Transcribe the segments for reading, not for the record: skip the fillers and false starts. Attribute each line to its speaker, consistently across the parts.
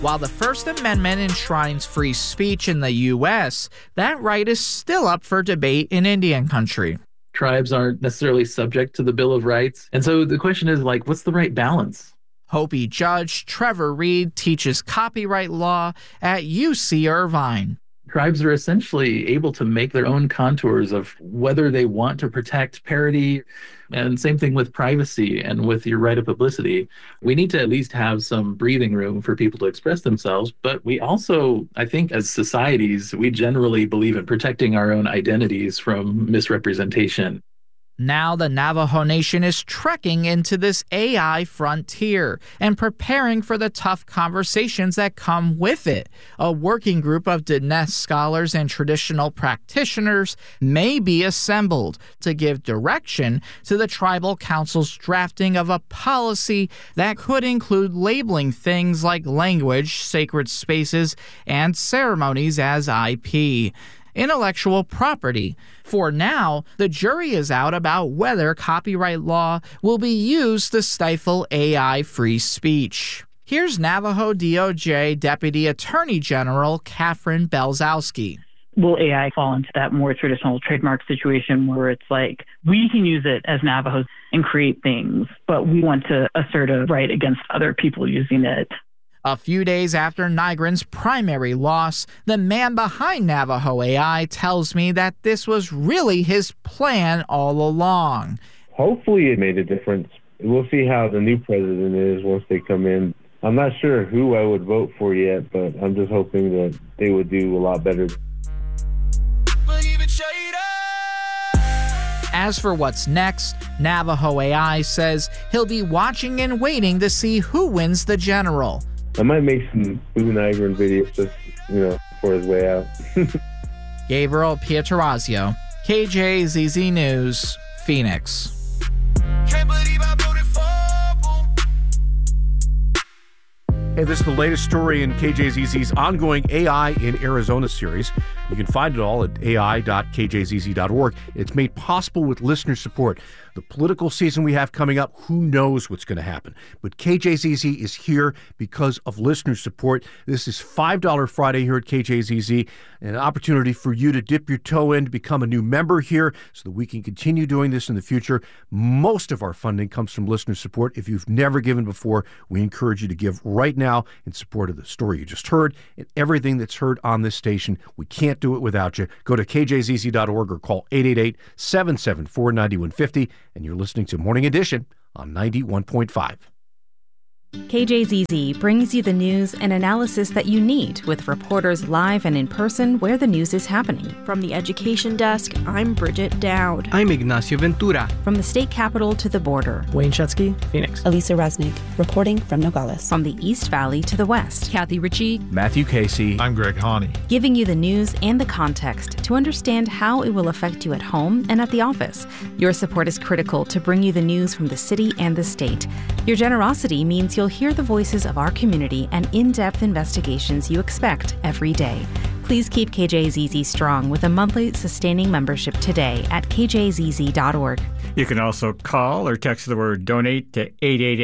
Speaker 1: While the First Amendment enshrines free speech in the U.S., that right is still up for debate in Indian country.
Speaker 2: Tribes aren't necessarily subject to the Bill of Rights. And so the question is, what's the right balance?
Speaker 1: Hopi Judge Trevor Reed teaches copyright law at UC Irvine.
Speaker 2: Tribes are essentially able to make their own contours of whether they want to protect parody, and same thing with privacy and with your right of publicity. We need to at least have some breathing room for people to express themselves, but we also, I think as societies, we generally believe in protecting our own identities from misrepresentation.
Speaker 1: Now the Navajo Nation is trekking into this AI frontier and preparing for the tough conversations that come with it. A working group of Diné scholars and traditional practitioners may be assembled to give direction to the Tribal Council's drafting of a policy that could include labeling things like language, sacred spaces, and ceremonies as IP. Intellectual property. For now, the jury is out about whether copyright law will be used to stifle AI free speech. Here's Navajo DOJ Deputy Attorney General Catherine Belzowski.
Speaker 3: Will AI fall into that more traditional trademark situation where it's like, we can use it as Navajos and create things, but we want to assert a right against other people using it?
Speaker 1: A few days after Nygren's primary loss, the man behind Navajo AI tells me that this was really his plan all along.
Speaker 4: Hopefully it made a difference. We'll see how the new president is once they come in. I'm not sure who I would vote for yet, but I'm just hoping that they would do a lot better.
Speaker 1: As for what's next, Navajo AI says he'll be watching and waiting to see who wins the general.
Speaker 4: I might make some Boo Nygren videos just, for his way out.
Speaker 1: Gabriel Pietrorazio, KJZZ News, Phoenix.
Speaker 5: Can't believe I voted for.
Speaker 6: Hey, this is the latest story in KJZZ's ongoing AI in Arizona series. You can find it all at ai.kjzz.org. It's made possible with listener support. The political season we have coming up, who knows what's going to happen? But KJZZ is here because of listener support. This is $5 Friday here at KJZZ, an opportunity for you to dip your toe in to become a new member here so that we can continue doing this in the future. Most of our funding comes from listener support. If you've never given before, we encourage you to give right now in support of the story you just heard and everything that's heard on this station. We can't do it without you. Go to kjzz.org or call 888-774-9150. And you're listening to Morning Edition on 91.5.
Speaker 7: KJZZ brings you the news and analysis that you need with reporters live and in person where the news is happening.
Speaker 8: From the education desk, I'm Bridget Dowd.
Speaker 9: I'm Ignacio Ventura.
Speaker 7: From the state capitol to the border.
Speaker 10: Wayne Shutsky, Phoenix.
Speaker 11: Elisa Resnick, reporting from Nogales.
Speaker 7: From the East Valley to the West.
Speaker 12: Kathy Ritchie.
Speaker 13: Matthew Casey.
Speaker 14: I'm Greg Haney.
Speaker 7: Giving you the news and the context to understand how it will affect you at home and at the office. Your support is critical to bring you the news from the city and the state. Your generosity means you'll hear the voices of our community and in-depth investigations you expect every day. Please keep KJZZ strong with a monthly sustaining membership today at kjzz.org.
Speaker 15: You can also call or text the word donate to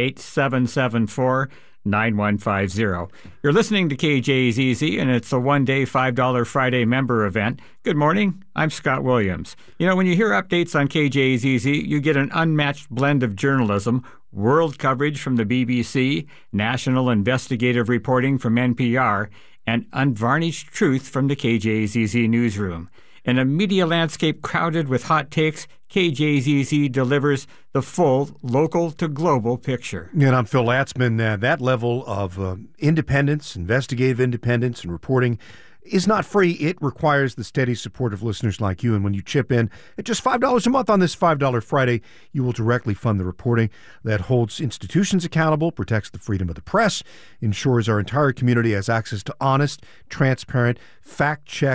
Speaker 15: 888-774-9150. You're listening to KJZZ, and it's a one-day $5 Friday member event. Good morning. I'm Scott Williams. When you hear updates on KJZZ, you get an unmatched blend of journalism, world coverage from the BBC, national investigative reporting from NPR, and unvarnished truth from the KJZZ newsroom. In a media landscape crowded with hot takes, KJZZ delivers the full local-to-global picture.
Speaker 6: And I'm Phil Latzman. That level of independence, investigative independence, and reporting is not free. It requires the steady support of listeners like you. And when you chip in at just $5 a month on this $5 Friday, you will directly fund the reporting that holds institutions accountable, protects the freedom of the press, ensures our entire community has access to honest, transparent, fact-checked,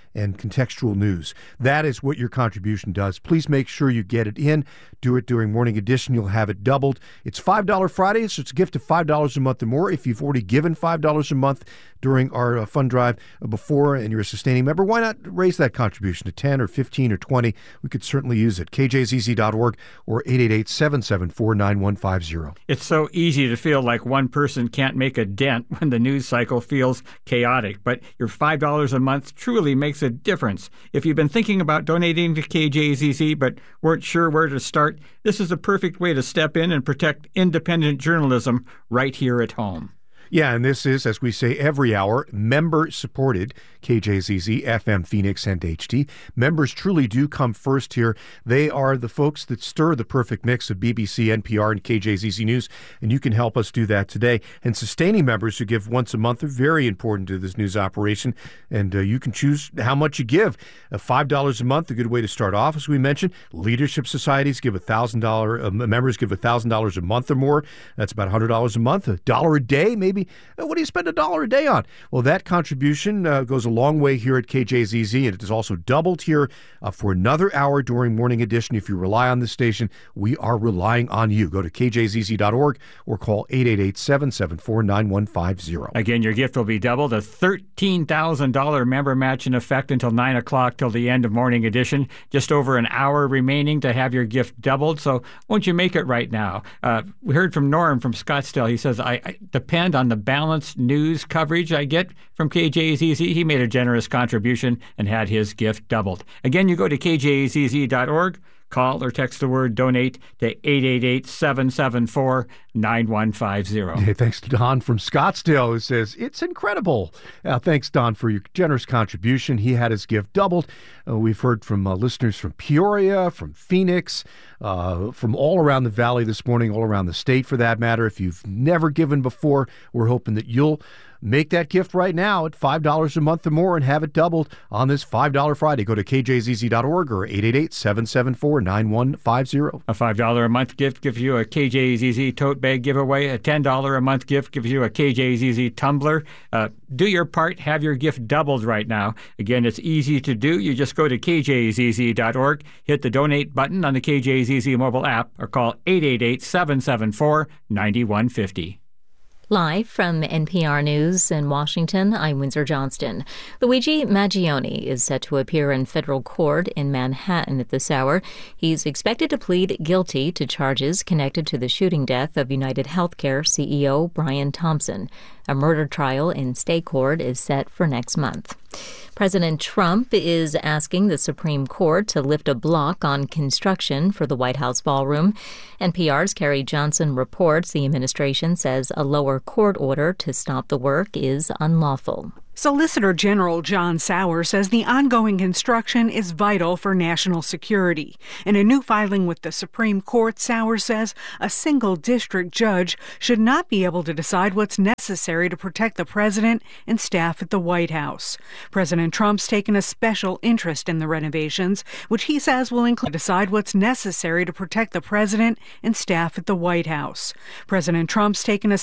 Speaker 6: and contextual news. That is what your contribution does. Please make sure you get it in. Do it during Morning Edition. You'll have it doubled. It's $5 Friday, so it's a gift of $5 a month or more. If you've already given $5 a month during our fund drive before and you're a sustaining member, why not raise that contribution to 10 or 15 or 20? We could certainly use it. KJZZ.org or 888-774-9150.
Speaker 15: It's so easy to feel like one person can't make a dent when the news cycle feels chaotic, but your $5 a month truly makes a difference. If you've been thinking about donating to KJZZ but weren't sure where to start, this is the perfect way to step in and protect independent journalism right here at home.
Speaker 6: Yeah, and this is, as we say every hour, member-supported KJZZ, FM, Phoenix, and HD. Members truly do come first here. They are the folks that stir the perfect mix of BBC, NPR, and KJZZ News, and you can help us do that today. And sustaining members who give once a month are very important to this news operation, and you can choose how much you give. $5 a month, a good way to start off, as we mentioned. Leadership societies give $1,000, members give $1,000 a month or more. That's about $100 a month. $1 a day, maybe. What do you spend $1 a day on? Well, that contribution goes a long way here at KJZZ, and it is also doubled here for another hour during Morning Edition. If you rely on this station, we are relying on you. Go to kjzz.org or call 888-774-9150.
Speaker 15: Again, your gift will be doubled. A $13,000 member match in effect until 9 o'clock till the end of Morning Edition. Just over an hour remaining to have your gift doubled, so won't you make it right now? We heard from Norm from Scottsdale. He says, I depend on the balanced news coverage I get from KJZZ. He made a generous contribution and had his gift doubled. Again, you go to kjzz.org, call or text the word donate to 888-774-9150.
Speaker 6: Hey, thanks to Don from Scottsdale, who says, it's incredible. Thanks, Don, for your generous contribution. He had his gift doubled. We've heard from listeners from Peoria, from Phoenix, from all around the valley this morning, all around the state for that matter. If you've never given before, we're hoping that you'll make that gift right now at $5 a month or more and have it doubled on this $5 Friday. Go to kjzz.org or 888-774-9150.
Speaker 15: A $5 a month gift gives you a KJZZ tote bag giveaway. A $10 a month gift gives you a KJZZ tumbler. Do your part. Have your gift doubled right now. Again, it's easy to do. You just go to kjzz.org, hit the donate button on the KJZZ mobile app, or call 888-774-9150.
Speaker 9: Live from NPR News in Washington, I'm Windsor Johnston. Luigi Maggioni is set to appear in federal court in Manhattan at this hour. He's expected to plead guilty to charges connected to the shooting death of United Healthcare CEO Brian Thompson. A murder trial in state court is set for next month. President Trump is asking the Supreme Court to lift a block on construction for the White House ballroom. NPR's Carrie Johnson reports the administration says a lower court order to stop the work is unlawful.
Speaker 10: Solicitor General John Sauer says the ongoing construction is vital for national security. In a new filing with the Supreme Court, Sauer says a single district judge should not be able to decide what's necessary to protect the president and staff at the White House. President Trump's taken a special interest in the renovations, which he says will include decide what's necessary to protect the president and staff at the White House. President Trump's taken a